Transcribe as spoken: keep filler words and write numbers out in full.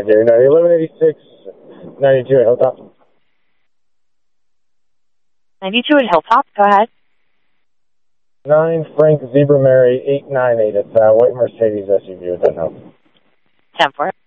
right, Jerry. No, eleven eighty-six, ninety-two at Hilltop. ninety-two at Hilltop, go ahead. nine Frank Zebra Mary eight nine eight. It's a white Mercedes S U V with that help. ten for it.